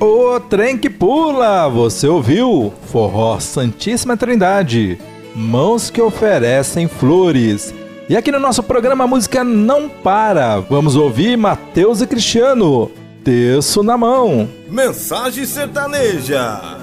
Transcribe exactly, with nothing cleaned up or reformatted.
O trem que pula, você ouviu? Forró Santíssima Trindade, Mãos que Oferecem Flores. E aqui no nosso programa a música não para. Vamos ouvir Mateus e Cristiano, Terço na Mão. Mensagem sertaneja.